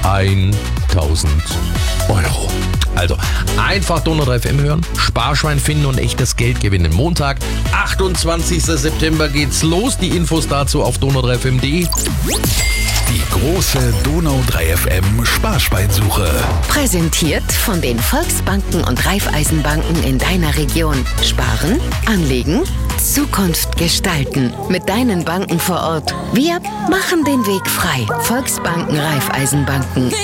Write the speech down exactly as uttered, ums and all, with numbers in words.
tausend Euro. Also einfach Donau drei F M hören, Sparschwein finden und echtes Geld gewinnen. Montag, achtundzwanzigster September geht's los. Die Infos dazu auf donau drei f m punkt de. Die große Donau drei F M Sparschweinsuche. Präsentiert von den Volksbanken und Raiffeisenbanken in deiner Region. Sparen, anlegen, Zukunft gestalten. Mit deinen Banken vor Ort. Wir machen den Weg frei. Volksbanken, Raiffeisenbanken.